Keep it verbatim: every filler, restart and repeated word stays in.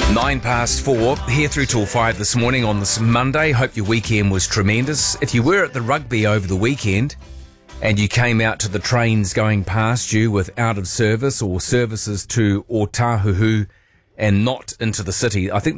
Nine past four, here through till five this morning on this Monday. Hope your weekend was tremendous. If you were at the rugby over the weekend and you came out to the trains going past you with out of service or services to Otahuhu and not into the city, I think